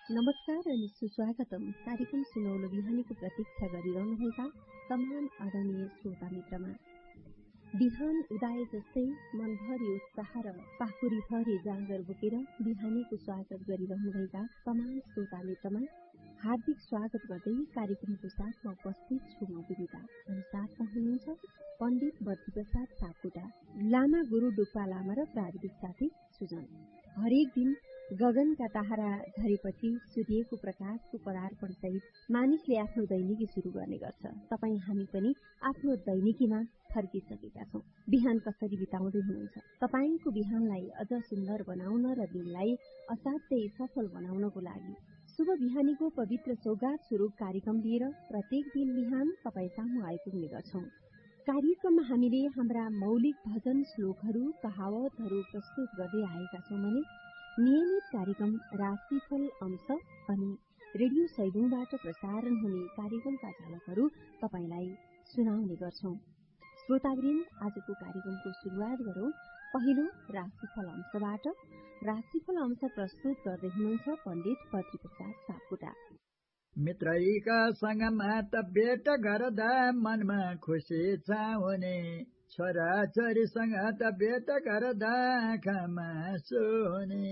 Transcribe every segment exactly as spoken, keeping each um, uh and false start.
नमस्कार अनि सुस्वागतम। कार्यक्रम सुनौलो बिहानीको प्रतीक्षा गरिरहनुभएका तमाम आदरणीय श्रोता मित्रमा बिहान उदाए जस्तै मनभरि उत्साह र पाखुरीभरि जाँगर बोकेर बिहानीको स्वागत गरिरहनुभएका तमाम श्रोता मित्रमा हार्दिक स्वागत गर्दै कार्यक्रमको साथमा उपस्थित छु म विनिता अनि साथमा हुनुहुन्छ पण्डित बद्रीप्रसाद सापकोटा, लामा गुरु डुक्पा लामा र प्राविधिक साथी सुजन। हरेक दिन गगनका तारा झरेपछि सूर्यको प्रकाशको पदार्पण सहित मानिसले आफ्नो दैनिकी शुरू गर्ने गर्छ। तपाईँ हामी पनि आफ्नो दैनिकीमा फर्किसकेका छौं। बिहान कसरी बिताउँदै हुनुहुन्छ? तपाईंको बिहानलाई अझ सुन्दर बनाउन र दिनलाई असाध्यै सफल बनाउनको लागि शुभ बिहानीको पवित्र सौगात स्वरूप कार्यक्रम लिएर प्रत्येक दिन बिहान तपाईँ सामु आइपुग्ने गर्छौं। कार्यक्रममा हामीले हाम्रा मौलिक भजन श्लोकहरू कहावतहरू प्रस्तुत गर्दै आएका छौं भने नियमित कार्यक्रम राशिफल अंश अनि रेडियो सैलुङबाट प्रसारण हुने कार्यक्रमका झलकहरू तपाईलाई सुनाउने गर्छौं। श्रोतावृन्द, आजको कार्यक्रमको शुरूआत गरौं पहिलो राशिफल अंशबाट। राशिफल अंश प्रस्तुत गर्दै हुनुहुन्छ पण्डित बद्रीप्रसाद सापकोटा। मित्रैका सँगमा त भेट गर्दा मनमा खुसी छाउने, छोराछोरीसँग त भेट गर्दा आँखामा सुने,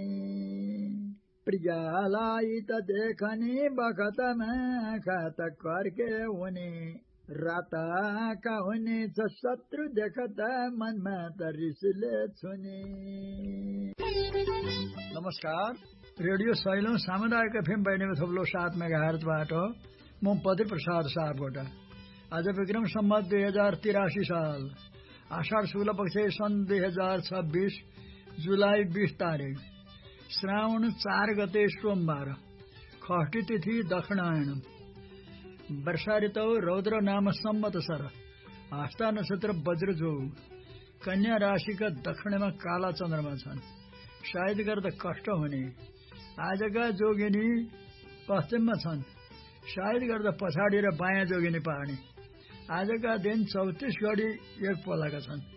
प्रियलाई त देखने बखतमा आँखा त कर्के हुने, रात आँखा हुने छ शत्रु देख्दा मनमा त रिसले छुने। नमस्कार, रेडियो सैलुङ सामुदायिक एफएम बैनेमा थप्लो सात मेगाहर्जबाट म बद्रीप्रसाद सापकोटा। आज विक्रम सम्वत दुई हजार तिरासी साल आषाढ़ शुक्ल पक्ष सन् दुई हजार छब्बीस जुलाई बीस तारिक श्रावण चार गते सोमबार, षष्ठी तिथि दक्षिणायन, वर्षा ऋतु रौद्र नाम संवत्सर, हस्ता नक्षत्र वज्रजो, कन्या राशिका दक्षिणमा काला चन्द्रमा छन्। सायद गर्दा कष्ट हुने। आजका जोगिनी पश्चिममा छन्, सायद गर्दा पछाडि र बायाँ जोगिनी पार्ने। आजका दिन चौतिस घडी एक पोलाका छन्।